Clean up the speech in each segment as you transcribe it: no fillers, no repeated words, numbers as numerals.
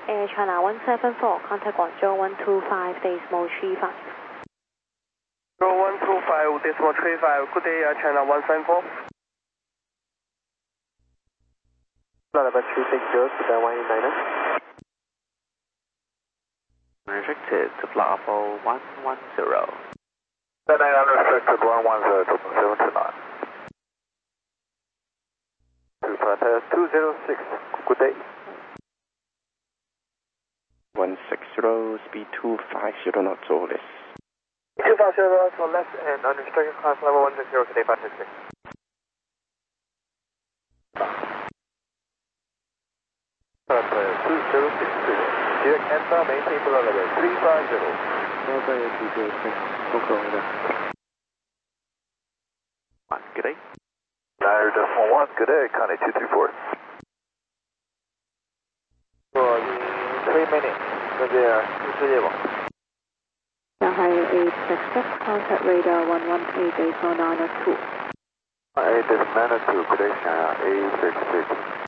Air China 174, contact Guangzhou 125, decimal 35. 125, decimal 35, good day, Air China 174. Number 260, Sudan 189. Restricted to Bravo 110. Then I unrestricted 110, 729. 206, good day. 160, speed 250 knots or less. 250 knots or less and unrestricted class level 160, good day 566. Player 2060, direct enter, maintain below level 350. Player 206, Oklahoma. 1, good day. Niner decimal 1, good day, Connie 234. For 3 minutes, good day, 230. Shanghai 866, contact radar 118, decimal 902. 8 is 902, good day, Shanghai 866.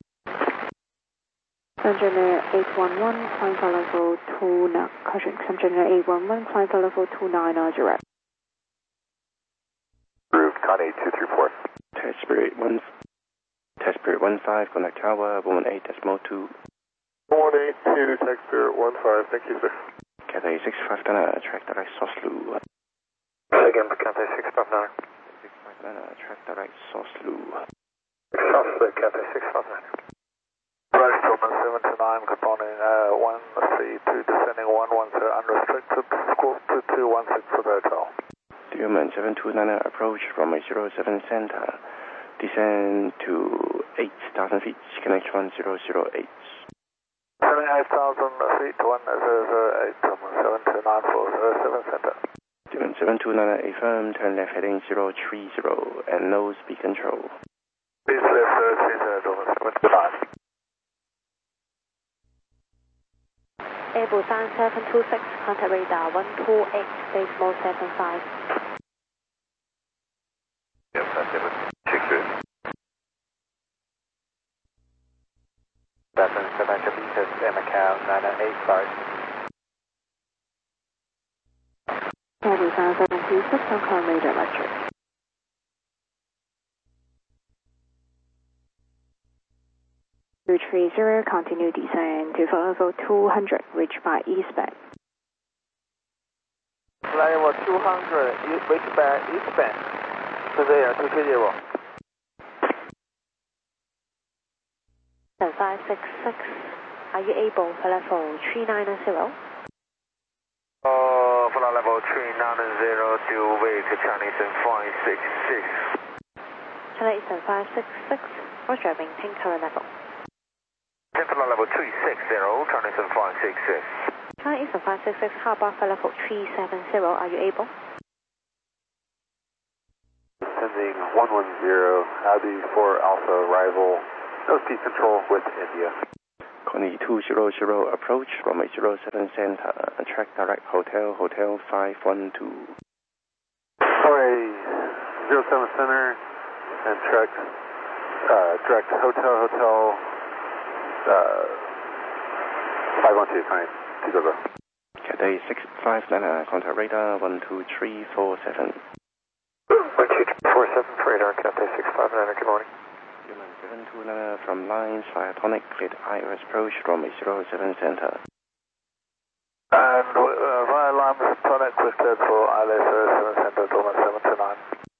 Engineer 811, climb for level 29, caution, Engineer 811, climb for level 29, direct. Approved, Connie 234. Test Spirit 15, contact Tower 118.2. 182, Tech Spirit 15, thank you, sir. Cathay 659, track direct Soslu. Again, Cathay 659. 659, track direct Soslu. South Cathay 659. Right, Roman 729, component 132, descending 110, unrestricted, squawk 2216 for the hotel. Dearman 729, approach runway 07 center, descend to 8,000 feet, connect 1008. 78,000 feet, 1008, 729 for 07 center. Dearman 729, affirm, turn left heading 030, and no speed control. Please left 30, Roman 729. Airbus 726, contact radar 128, decimal 75. Yes, that's it. Check good. That's an international beacon, Macau 985. Airbus 726, contact radar electric. Zero, continue descent to level 200, reach by eastbound. Level 200, reach by eastbound. Today, 230. 566, are you able for level 390? For level 390 to wait to Chinese 566. Chinese 566, roger, maintain current level. Central level 360, Chinese 566. Chinese 566, how about for level 370, are you able? Sending 110, Abbey 4 Alpha arrival, no speed control with India. Connie 200, approach runway 07 center, track direct hotel 512. Sorry, 07 center and track direct hotel 512, Connie 200. Cathay 659, contact radar 12347. 12347 for radar, Cathay 659, good morning. 729 from lines, via tonic, cleared IOS approach, runway 07 center. And via lines, tonic, cleared for ILS 07 center, Roman 729.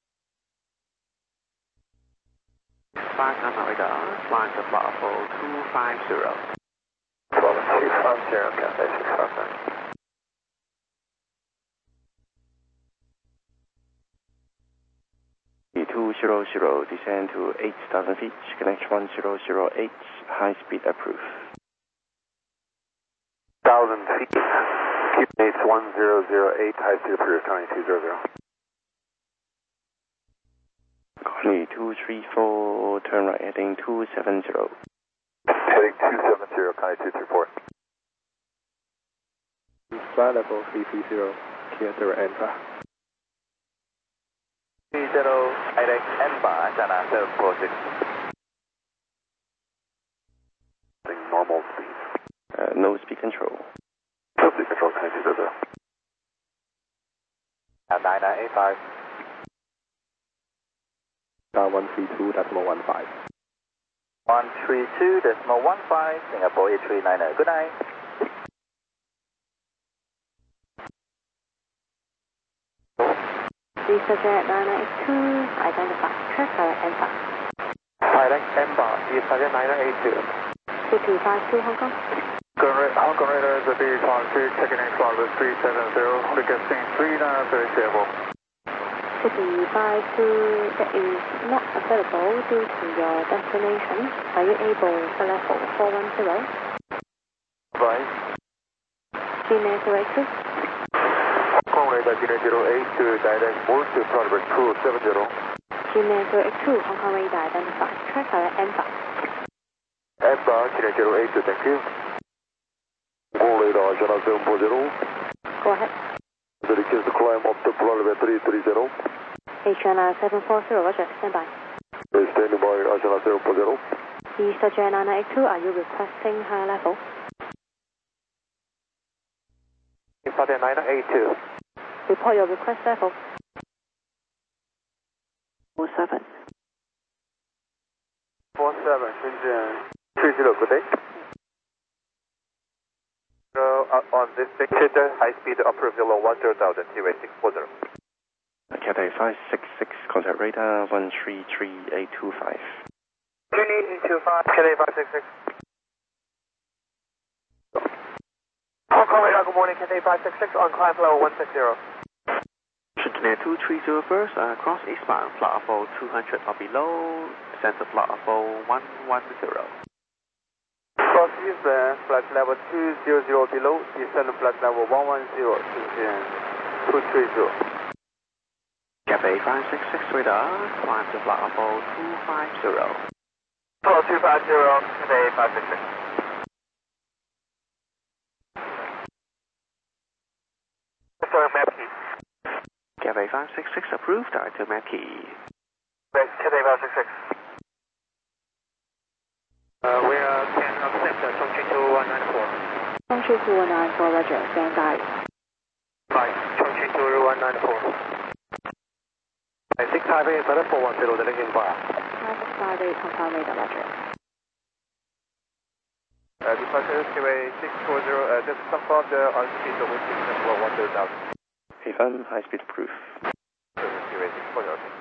59 radar, flying to Bravo 250. Roman 250, Cathay 659. 200, descend to 8,000 feet, connect 1008, high speed approved. 1,000 feet, QNH 1008, high speed approved, Connie 200. Connie 234, turn right heading 270. Heading 270, Connie 234. Flight level 330, clear to enter. 30, direct N-bar, China 746. Normal speed. No low speed control. Low speed control, can you do that? 9985. 132.15. 132.15, Singapore 8390. Good night. Visa Jet 982, identify. Track direct N5. Direct N-bar, Visa Jet 9982. 2252 Hong Kong. Hong Kong Radar is a B-23, checking in flight with 370, requesting 3930. 2252, that is not available due to your destination. Are you able to level 410? Right. Gmail 082. Hong Kong Radar 082, direct move to Prospect 270. Gmail 082, Hong Kong radar identified. Track direct N5. N-bar 082, thank you. Hong Kong Radar, channel 740. Go ahead. The request to climb up to Prospect 330. HNR 740, roger, stand by. Standing by, channel 740. Visa Jet 982, are you requesting higher level? Visa Jet 9982. Report your request level. 47. 47, Shenzhen 30, good day. On this dictator, high speed upper below 10,000, T-way 640. Cathay 566, contact radar 133825. 3825, Cathay 566. Hong Kong radar, good morning, Cathay 566, on climb level 160. Shenzhen 230 first, cross eastbound, flight level 200 or below, center flight level 110. Cross eastbound, flight level 200 below, descend flight level 110, Shenzhen 230. Cathay 566 radar, climb to flight level 250. 250, Cathay 566. Sorry, map key. Cathay 566 approved, direct to map key. Cathay 566. We are 10 accept Chongqing 2194. Chongqing 2194, roger, stand by. 5, Chongqing 2194. 6 Highway 7410, the linking fire. 5658, Hong Kong radar, roger. Departure T-way 640, just confirm the on-speed wind speed level 10,000. Hey, high speed approved. T-way 640.